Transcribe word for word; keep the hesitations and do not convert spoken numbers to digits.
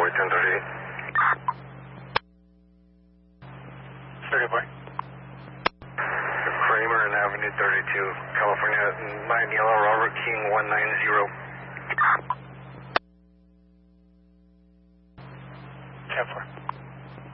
boy, ten thirty-eight. thirty boy. Kramer and Avenue thirty-two, California, nine Yellow, Robert King, one nine zero. ten four.